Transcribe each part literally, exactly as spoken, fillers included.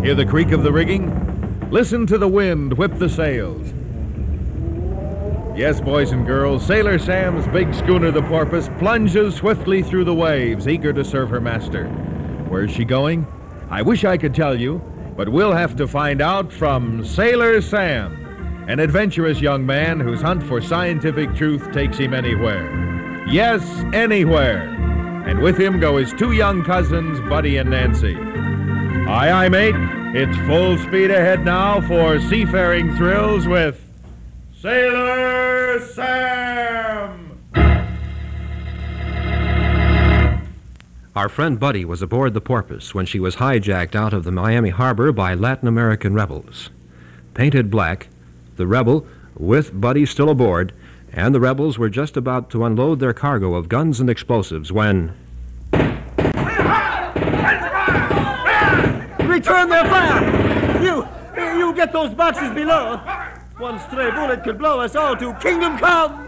Hear the creak of the rigging? Listen to the wind whip the sails. Yes, boys and girls, Sailor Sam's big schooner, the Porpoise, plunges swiftly through the waves, eager to serve her master. Where's she going? I wish I could tell you, but we'll have to find out from Sailor Sam, an adventurous young man whose hunt for scientific truth takes him anywhere. Yes, anywhere. And with him go his two young cousins, Buddy and Nancy. Aye, aye, mate. It's full speed ahead now for seafaring thrills with Sailor Sam! Our friend Buddy was aboard the Porpoise when she was hijacked out of the Miami harbor by Latin American rebels. Painted black, the Rebel, with Buddy still aboard, and the rebels were just about to unload their cargo of guns and explosives when... Return their fire! You, you get those boxes below. One stray bullet could blow us all to Kingdom Come!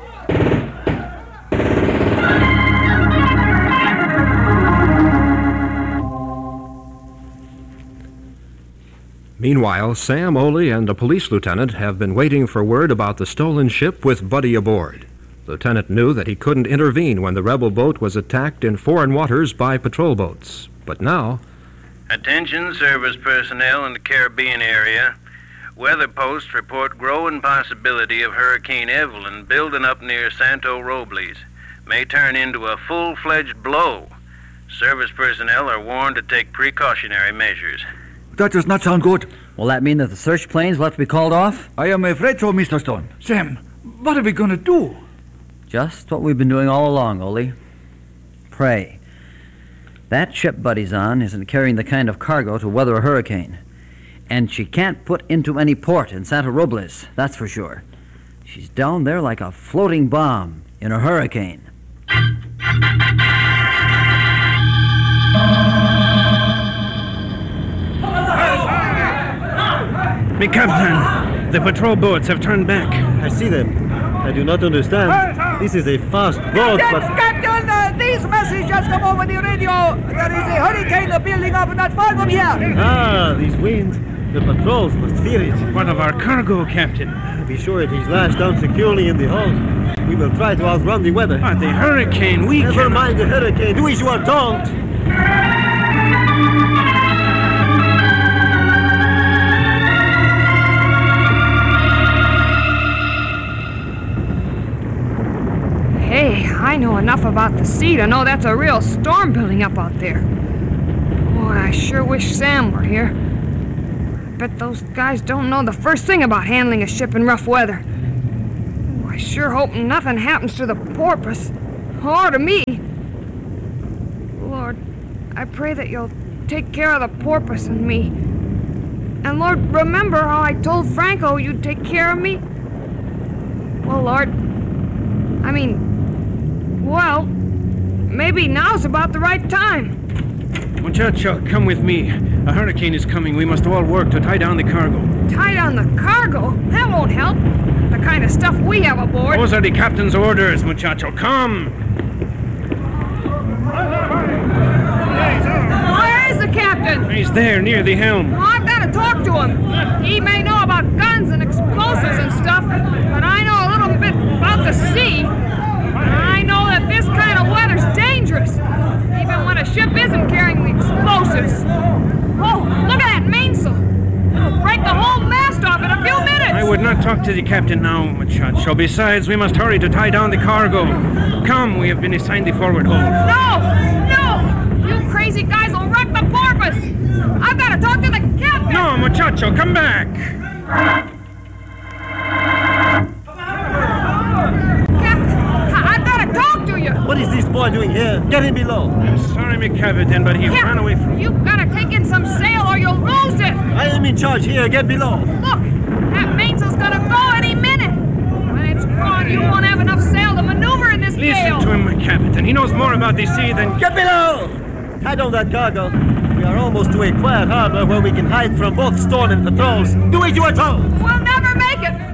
Meanwhile, Sam, Ole, and a police lieutenant have been waiting for word about the stolen ship with Buddy aboard. The lieutenant knew that he couldn't intervene when the rebel boat was attacked in foreign waters by patrol boats. But now... Attention, service personnel in the Caribbean area. Weather posts report growing possibility of Hurricane Evelyn building up near Santo Robles. May turn into a full-fledged blow. Service personnel are warned to take precautionary measures. That does not sound good. Will that mean that the search planes will have to be called off? I am afraid so, Mister Stone. Sam, what are we going to do? Just what we've been doing all along, Ole. Pray. That ship Buddy's on isn't carrying the kind of cargo to weather a hurricane. And she can't put into any port in Santo Robles, that's for sure. She's down there like a floating bomb in a hurricane. Me Captain, the patrol boats have turned back. I see them. I do not understand. This is a fast boat, but... Captain, uh, these messages come over the radio. There is a hurricane building up not far from here. Ah, this wind. The patrols must fear it. What of our cargo, Captain? Be sure it is lashed down securely in the hold. We will try to outrun the weather. But the hurricane, we Never cannot... mind the hurricane. Do as you are told. Hey, I know enough about the sea to know that's a real storm building up out there. Boy, I sure wish Sam were here. I bet those guys don't know the first thing about handling a ship in rough weather. Oh, I sure hope nothing happens to the Porpoise, or to me. Lord, I pray that you'll take care of the Porpoise and me. And Lord, remember how I told Franco you'd take care of me? Well, Lord, I mean... Well, maybe now's about the right time. Muchacho, come with me. A hurricane is coming. We must all work to tie down the cargo. Tie down the cargo? That won't help. The kind of stuff we have aboard. Those are the captain's orders, muchacho. Come! Where is the captain? He's there, near the helm. Well, I've got to talk to him. He may know about guns and explosives and stuff, but I know a little bit about the sea. I know that this kind of weather's dangerous, even when a ship isn't carrying the explosives. Oh, look at that mainsail. It'll break the whole mast off in a few minutes. I would not talk to the captain now, muchacho. Besides, we must hurry to tie down the cargo. Come, we have been assigned the forward hold. No, no! You crazy guys will wreck the Porpoise. I've got to talk to the captain. No, muchacho, come back. What is this boy doing here? Get him below. I'm sorry, me Captain, but he yeah, ran away from... You've got to take in some sail or you'll lose it. I am in charge here. Get below. Look, that mainsail's going to go any minute. When it's gone, you won't have enough sail to maneuver in this Listen gale. Listen to him, my Captain. He knows more about the sea than... Get below! Tie down that cargo. We are almost to a quiet harbor where we can hide from both storm and patrols. Do as you are told. We'll never make it.